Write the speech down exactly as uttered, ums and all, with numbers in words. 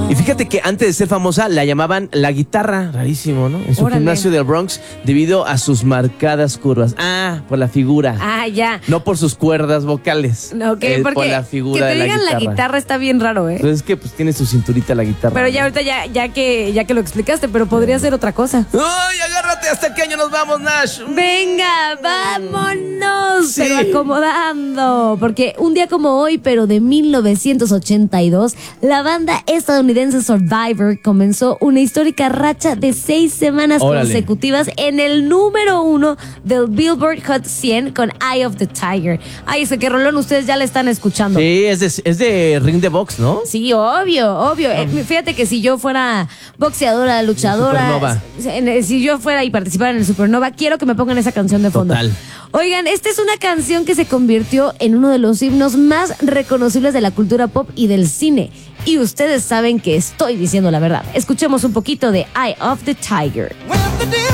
Y fíjate que antes de ser famosa la llamaban la guitarra, rarísimo, ¿no? En su Órale. gimnasio del Bronx debido a sus marcadas curvas. Ah, por la figura. Ah, ya. No por sus cuerdas vocales. No, ok, eh, porque por la figura que te de la digan guitarra. la guitarra está bien raro, ¿eh? Pues es que pues tiene su cinturita la guitarra. Pero ya ¿no? ahorita ya, ya que ya que lo explicaste, pero podría ser otra cosa. ¡Ay, agárrate! ¿Hasta qué año nos vamos, Nash? Venga, vámonos, Sí. pero acomodando, porque un día como hoy, pero de mil novecientos ochenta y dos, la banda estadounidense Survivor comenzó una histórica racha de seis semanas Órale. consecutivas en el número uno del Billboard Hot cien con Eye of the Tiger. Ay, ese que rolón, ustedes ya le están escuchando. Sí, es de, es de ring de box, ¿no? Sí, obvio, obvio. Eh, fíjate que si yo fuera boxeadora, luchadora, Supernova. si, si yo fuera y participara en el Supernova, quiero que me pongan esa canción de fondo. Total. Oigan, esta es una canción que se convirtió en uno de los himnos más reconocibles de la cultura pop y del cine. Y ustedes saben que estoy diciendo la verdad. Escuchemos un poquito de Eye of the Tiger. When the deer